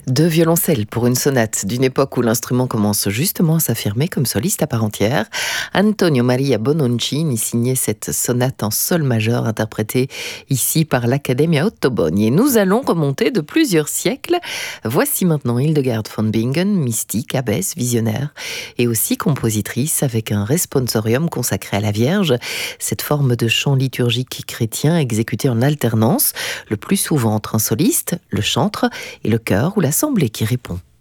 Deux violoncelles pour une sonate d'une époque où l'instrument commence justement à s'affirmer comme soliste à part entière. Antonio Maria Bononcini signait cette sonate en sol majeur interprétée ici par l'Accademia Ottoboni. Et nous allons remonter de plusieurs siècles. Voici maintenant Hildegard von Bingen, mystique, abbesse, visionnaire et aussi compositrice avec un responsorium consacré à la Vierge. Cette forme de chant liturgique chrétien exécuté en alternance, le plus souvent entre un soliste, le chantre et le chœur ou l'assemblée qui répond.